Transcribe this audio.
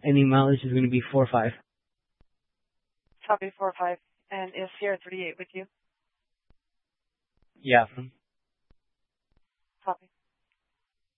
Any mileage is going to be 4.5. Copy 4-5. And is Sierra 38 with you? Yeah.